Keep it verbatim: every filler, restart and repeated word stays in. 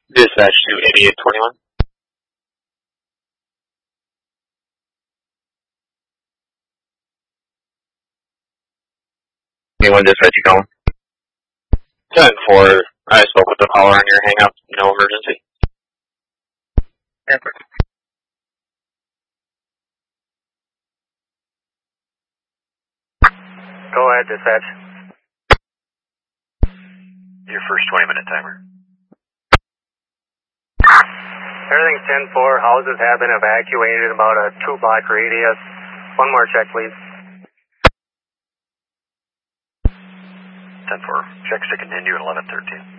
Dispatch to eighty-eight twenty-one. Anyone dispatch you calling? ten four. I spoke with the caller on your hang up. No emergency. Airport. Go ahead, dispatch. Your first twenty minute timer. Everything's ten four. Houses have been evacuated about a two block radius. One more check, please. ten four. Checks to continue at eleven thirteen.